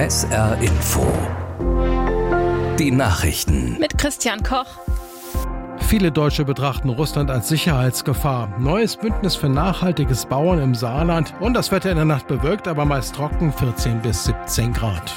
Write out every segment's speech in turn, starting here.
SR Info. Die Nachrichten. Mit Christian Koch. Viele Deutsche betrachten Russland als Sicherheitsgefahr. Neues Bündnis für nachhaltiges Bauen im Saarland. Und das Wetter in der Nacht bewölkt, aber meist trocken, 14 bis 17 Grad.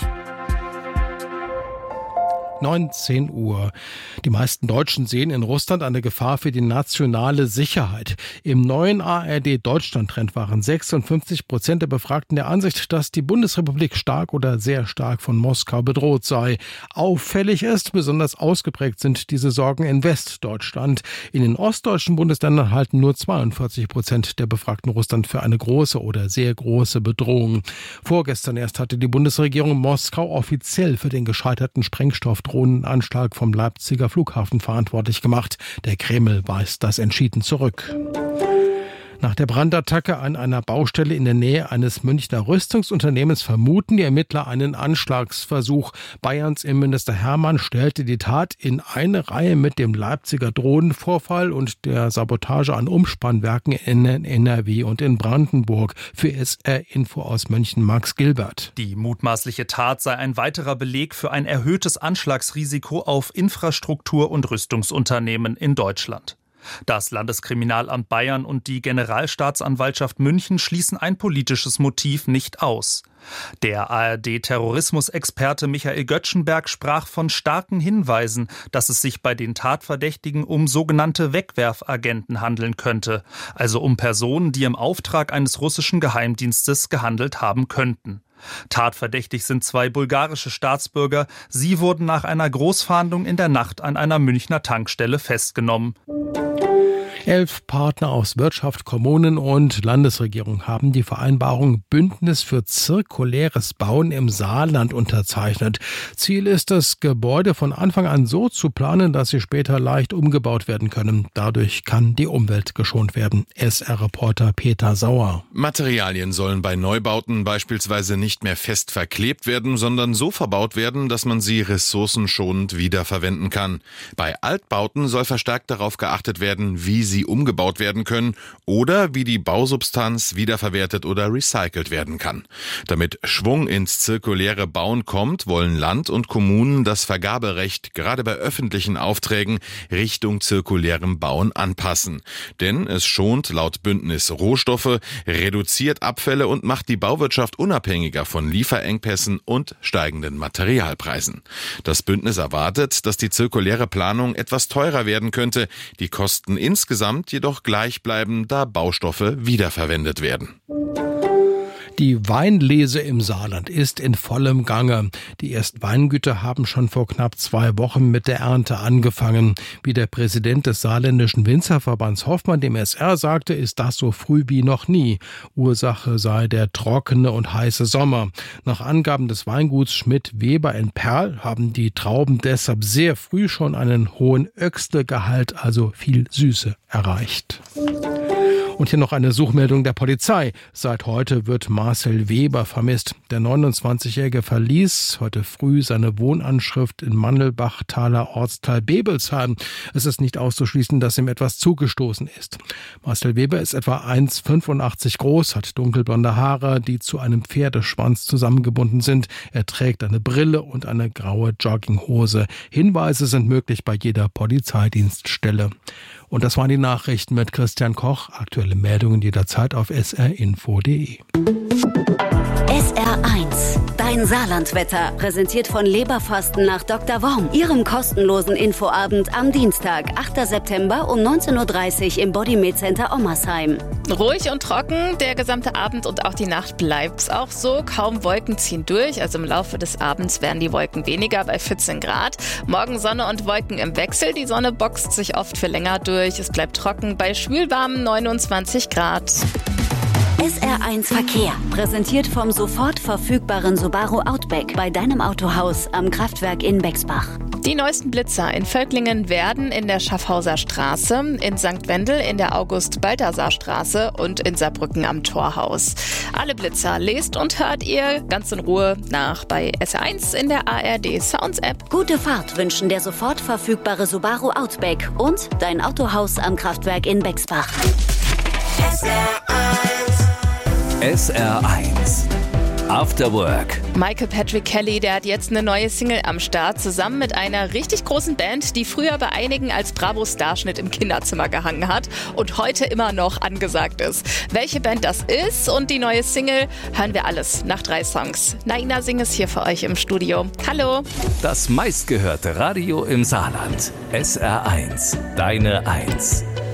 19 Uhr. Die meisten Deutschen sehen in Russland eine Gefahr für die nationale Sicherheit. Im neuen ARD-Deutschland-Trend waren 56% der Befragten der Ansicht, dass die Bundesrepublik stark oder sehr stark von Moskau bedroht sei. Auffällig ist, besonders ausgeprägt sind diese Sorgen in Westdeutschland. In den ostdeutschen Bundesländern halten nur 42% der Befragten Russland für eine große oder sehr große Bedrohung. Vorgestern erst hatte die Bundesregierung Moskau offiziell für den gescheiterten Sprengstoffdrohnenanschlag vom Leipziger Flughafen verantwortlich gemacht. Der Kreml weist das entschieden zurück. Nach der Brandattacke an einer Baustelle in der Nähe eines Münchner Rüstungsunternehmens vermuten die Ermittler einen Anschlagsversuch. Bayerns Innenminister Hermann stellte die Tat in eine Reihe mit dem Leipziger Drohnenvorfall und der Sabotage an Umspannwerken in NRW und in Brandenburg. Für SR Info aus München Max Gilbert. Die mutmaßliche Tat sei ein weiterer Beleg für ein erhöhtes Anschlagsrisiko auf Infrastruktur- und Rüstungsunternehmen in Deutschland. Das Landeskriminalamt Bayern und die Generalstaatsanwaltschaft München schließen ein politisches Motiv nicht aus. Der ARD-Terrorismusexperte Michael Göttschenberg sprach von starken Hinweisen, dass es sich bei den Tatverdächtigen um sogenannte Wegwerfagenten handeln könnte, also um Personen, die im Auftrag eines russischen Geheimdienstes gehandelt haben könnten. Tatverdächtig sind 2 bulgarische Staatsbürger. Sie wurden nach einer Großfahndung in der Nacht an einer Münchner Tankstelle festgenommen. 11 Partner aus Wirtschaft, Kommunen und Landesregierung haben die Vereinbarung Bündnis für zirkuläres Bauen im Saarland unterzeichnet. Ziel ist es, Gebäude von Anfang an so zu planen, dass sie später leicht umgebaut werden können. Dadurch kann die Umwelt geschont werden. SR-Reporter Peter Sauer. Materialien sollen bei Neubauten beispielsweise nicht mehr fest verklebt werden, sondern so verbaut werden, dass man sie ressourcenschonend wiederverwenden kann. Bei Altbauten soll verstärkt darauf geachtet werden, wie sie umgebaut werden können oder wie die Bausubstanz wiederverwertet oder recycelt werden kann. Damit Schwung ins zirkuläre Bauen kommt, wollen Land und Kommunen das Vergaberecht gerade bei öffentlichen Aufträgen Richtung zirkulärem Bauen anpassen. Denn es schont laut Bündnis Rohstoffe, reduziert Abfälle und macht die Bauwirtschaft unabhängiger von Lieferengpässen und steigenden Materialpreisen. Das Bündnis erwartet, dass die zirkuläre Planung etwas teurer werden könnte, die Kosten insgesamt jedoch gleich bleiben, da Baustoffe wiederverwendet werden. Die Weinlese im Saarland ist in vollem Gange. Die ersten Weingüter haben schon vor knapp 2 Wochen mit der Ernte angefangen. Wie der Präsident des saarländischen Winzerverbands Hoffmann dem SR sagte, ist das so früh wie noch nie. Ursache sei der trockene und heiße Sommer. Nach Angaben des Weinguts Schmidt-Weber in Perl haben die Trauben deshalb sehr früh schon einen hohen Öxle-Gehalt, also viel Süße, erreicht. Und hier noch eine Suchmeldung der Polizei. Seit heute wird Marcel Weber vermisst. Der 29-Jährige verließ heute früh seine Wohnanschrift in Mandelbach-Thaler Ortsteil Bebelsheim. Es ist nicht auszuschließen, dass ihm etwas zugestoßen ist. Marcel Weber ist etwa 1,85 groß, hat dunkelblonde Haare, die zu einem Pferdeschwanz zusammengebunden sind. Er trägt eine Brille und eine graue Jogginghose. Hinweise sind möglich bei jeder Polizeidienststelle. Und das waren die Nachrichten mit Christian Koch. Aktuelle Meldungen jederzeit auf srinfo.de. SR1, dein Saarlandwetter, präsentiert von Leberfasten nach Dr. Worm. Ihrem kostenlosen Infoabend am Dienstag, 8. September um 19.30 Uhr im Bodymed Center Ommersheim. Ruhig und trocken, der gesamte Abend und auch die Nacht bleibt's auch so. Kaum Wolken ziehen durch, also im Laufe des Abends werden die Wolken weniger bei 14 Grad. Morgen Sonne und Wolken im Wechsel, die Sonne boxt sich oft für länger durch. Es bleibt trocken bei schwülwarmen 29 Grad. SR1 Verkehr, präsentiert vom sofort verfügbaren Subaru Outback bei deinem Autohaus am Kraftwerk in Bexbach. Die neuesten Blitzer in Völklingen werden in der Schaffhauser Straße, in St. Wendel in der August-Balthasar-Straße und in Saarbrücken am Torhaus. Alle Blitzer lest und hört ihr ganz in Ruhe nach bei SR1 in der ARD Sounds App. Gute Fahrt wünschen der sofort verfügbare Subaru Outback und dein Autohaus am Kraftwerk in Bexbach. SR1 After Work. Michael Patrick Kelly, der hat jetzt eine neue Single am Start, zusammen mit einer richtig großen Band, die früher bei einigen als Bravo-Starschnitt im Kinderzimmer gehangen hat und heute immer noch angesagt ist. Welche Band das ist und die neue Single, hören wir alles nach 3 Songs. Naina Singh ist hier für euch im Studio. Hallo. Das meistgehörte Radio im Saarland. SR1, deine 1.